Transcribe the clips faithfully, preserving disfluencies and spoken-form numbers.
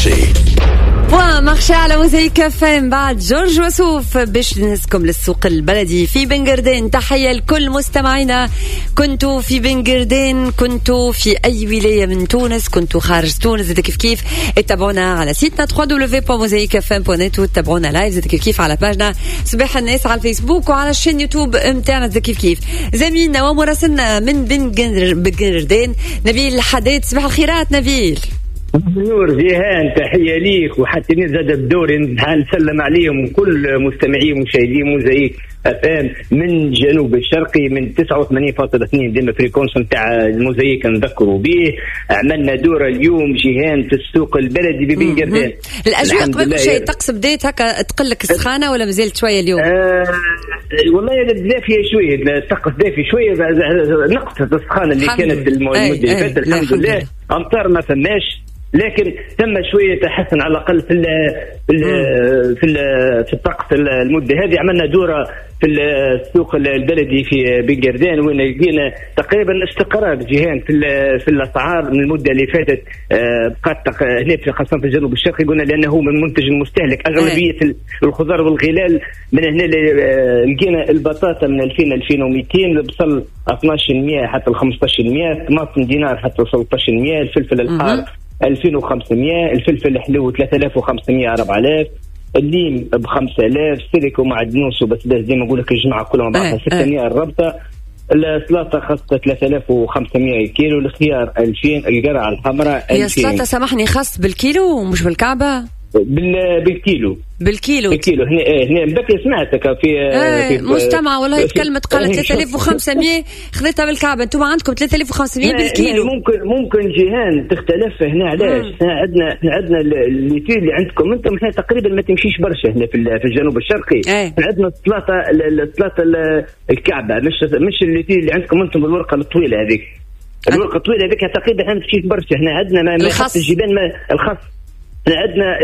ومارشي على موزايك اف ام بعد جورج وسوف باش نهزكم للسوق البلدي في بنقردين. تحية لكل مستمعينا، كنتوا في بنقردين، كنتوا في أي ولاية من تونس، كنتوا خارج تونس، زي كيف كيف اتابعونا على سيتنا دبليو دبليو دبليو دوت موزايك اف ام دوت نت، وتابعونا لايف زي كيف كيف على باجنا صباح الناس على الفيسبوك وعلى الشين يوتيوب متاعنا زي كيف كيف. زميلنا ومراسلنا من بنقردين نبيل حداد، صباح الخيرات نبيل. نور جيهان، تحية ليك وحتى نزاد بدوري نسلم عليهم كل مستمعي ومشاهدي موزايك اف ام من جنوب الشرقي من تسعة وثمانين فاصلة اثنين ديما فريكونس نتاع الموزايك نذكروا به. عملنا دورة اليوم جيهان في السوق البلدي ببنقردين. الأجواء قبل كل شيء الطقس بديت هكا تقلك السخانة ولا مازالت شوية اليوم؟ آه والله دافية شوية، الطقس دافي شوية، نقصت السخانة اللي كانت المدة اللي فاتت الحمد لله. أمطار ما فماش، لكن تم شويه تحسن على الاقل في ال في ال في, ال في الطقس المده هذه. عملنا دوره في السوق البلدي في بنقردين وين لقينا تقريبا استقرار جيهان في في الاسعار من المده اللي فاتت. بقات هنا في خاصه في الجنوب الشرقي قلنا لانه هو من منتج المستهلك اغلبيه الخضار والغلال. من هنا لقينا البطاطا من ألفين ألفين ومئتين، البصل اثناش بالمئة حتى ل خمسطاش بالمئة، الطماطم دينار حتى ثلاثة عشر بالمئة، الفلفل الحار ألفين وخمسمئة، الفلفل الحلو ثلاثة آلاف وخمسمئة أربعة آلاف، الليم ب خمسة آلاف، سيريكو معدنوس وبس زي ما نقول لك الجماعه كلهم بعضها ستمئة الربطه، السلطه خاصه ثلاثة آلاف وخمسمئة كيلو، الخيار ألفين، القرعه الحمراء ألفين. هي السلطه سامحني خاص بالكيلو مش بالكعبه؟ بالكيلو بالكيلو بالكيلو هنا ايه هنا بكري سمعتك في, آه في مستمع والله تكلمت قالت ثلاثة آلاف وخمسمئة خذيتها بالكعبه. انتم عندكم ثلاثة آلاف وخمسمئة بالكيلو. ممكن ممكن جيهان تختلف هنا. علاش؟ احنا عندنا احنا عندنا الليتير اللي عندكم انتم احنا تقريبا ما تمشيش برشا هنا في في الجنوب الشرقي. احنا عندنا السلطه السلطه الكعبه مش مش الليتير اللي عندكم انتم بالورقه الطويله هذيك. الورقه الطويله هذيك تقريبا ما تمشيش برشا. احنا عندنا ما الخاص الجبال ما الخاص. عندنا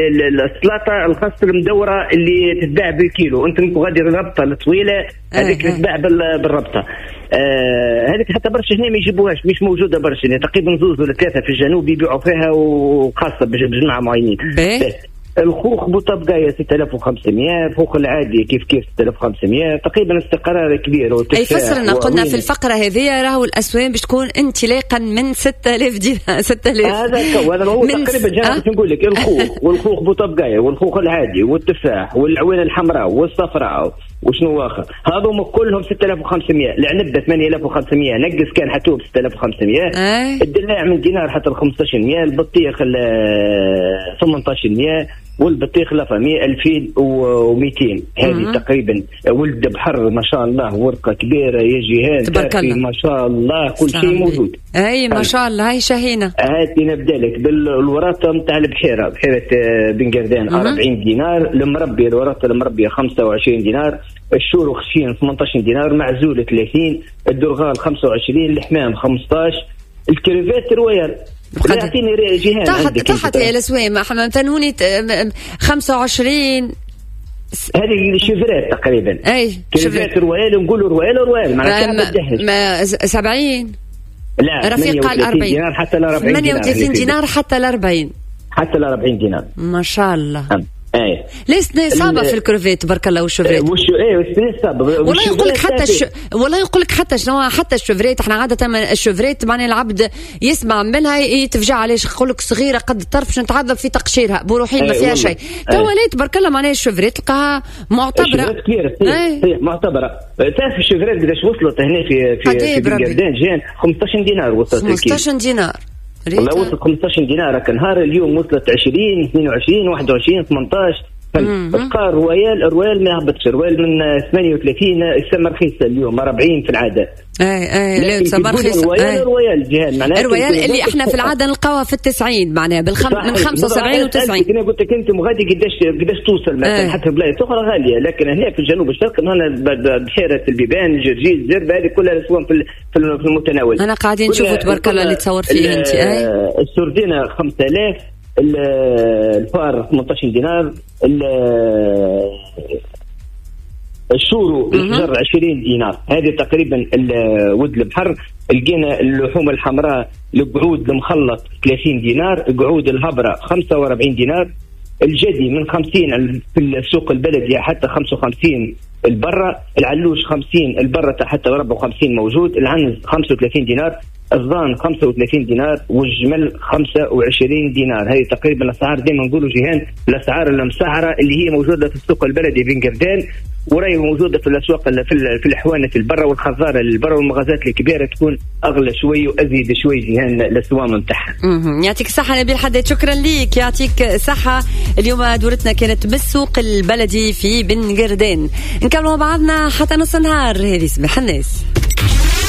السلطه الخاصه المدوره اللي تتباع بالكيلو. انتم غادي الربطه الطويله هذيك تتباع بالربطه. آه هذيك حتى برشا هنا ما يجيبوهاش، مش موجوده برشا هنا، تقريبا زوز ولا ثلاثه في الجنوب يبيعوا فيها وخاصه بجماعه معينين. الخوخ بوطبقايه ستة آلاف وخمسمئة، الخوخ العادي كيف كيف ستة آلاف وخمسمئة، تقريبا استقرار كبير. اي فسرنا قلنا في الفقره هذه راهو الاسوان باش تكون انطلاقا من ستة آلاف دينار ستة آلاف. هذا هذا هو تقريبا جاي أه؟ نقول لك الخوخ والخوخ بوطبقايه والخوخ العادي والتفاح والعوين الحمراء والصفراء وشنو اخر هذوما كلهم ستة آلاف وخمسمئة. العنبه ثمانية آلاف وخمسمئة نقص كان حتوب ستة آلاف وخمسمئة. أه؟ الدلاع من دينار حتى ل خمسطاش بالمئة، البطيخ ثمانية عشر بالمئة، والبطيخ لفامي ألفين ومئتين. هذه تقريبا ولد بحر ما شاء الله، ورقه كبيره يا جيهان تبارك الله ما شاء الله، كل شيء موجود. اي ما شاء الله. هاي شهينه. هاتي نبدا لك بالوراثه نتاع البحيره، بحيره بنقردين أربعين دينار، المربي الوراثه المربيه خمسة وعشرين دينار، الشورو خشين ثمانية عشر دينار، معزول ثلاثين، الدرغال خمسة وعشرين، الحمام خمسطاش، الكريفات رويال. يعطيني جيهان تحت تحت يا الاسوام حمام تنوني خمسة وعشرين. هذه الشفرات تقريبا. اي شفرات رويال، نقولوا رويال رويال معناتها ما سبعين. لا رفيق قال أربعين دينار حتى ل أربعين ثمانية وثلاثين دينار حتى ل أربعين حتى ل أربعين دينار ما شاء الله. أم. ايه ليش صعبه في الكروفيت تبارك الله والشوفريت. وش ايه وش صعبه والله يقول لك حتى الش... والله يقول لك حتى شنو حتى الشوفريت. احنا عاده الشوفريت معناها العبد يسمع منها يتفجع عليه، يقول لك صغيره قد الطرف باش نتعذب في تقشيرها بروحين ما فيها شيء. توا ليه تبارك الله معناها الشوفريت تلقاها معتبره كبيره. هي معتبره. تعرف الشوفريت قداش وصلت هنا في في بنقردين جان خمسطاش دينار وصلت خمسطاش دينار والله وصلت خمسطاش دينار. كان نهار اليوم وصلت عشرين اثنين وعشرين واحد وعشرين ثمانية عشر. بقى الرويال الرويال ما هبطش. الرويال من ثمانية وثلاثين السما رخيصة اليوم أربعين في العادة. اي اي لا السما رخيصة. الرويال الرويال جهان معناها الرويال اللي احنا في العادة نلقاوها في التسعين معناها بالخم من خمسة وسبعين وتسعين. أنا قلت لك أنت مغادي قداش قداش توصل مثلا حتى بلايص أخرى غالية، لكن هنا في الجنوب الشرقي هنا بحيرة البيبان جرجيز الزربة هذه كلها الأسوان في في المتناول. أنا قاعدين نشوفوا تبارك الله اللي تصور فيه أنت. أي السردينة خمسة آلاف، الفار ثمانية عشر دينار، الشورو الحجر عشرين دينار. هذه تقريبا ود البحر لقينا اللحوم الحمراء القعود المخلط ثلاثين دينار، قعود الهبرة خمسة وأربعين دينار، الجدي من خمسين في السوق البلدي حتى خمسة وخمسين البرة، العلوش خمسين البرة حتى أربعة وخمسين موجود، العنز خمسة وثلاثين دينار، الضان خمسة وثلاثين دينار، والجمل خمسة وعشرين دينار. هذه تقريبا الأسعار دائما نقولوا جيهان الأسعار المسعرة اللي هي موجودة في السوق البلدي بن قردان، وراهي موجودة في الأسواق في الحوانة البرة والخضار البرة والمغازات الكبيرة تكون أغلى شوي وأزيد شوي جيهان الأسوام متاعها. يعطيك الصحة نبيل حداد، شكرا ليك، يعطيك الصحة. اليوم دورتنا كانت بالسوق البلدي في بن قردان. نكملوا مع بعضنا حتى نص نهار. هذه صباح الناس.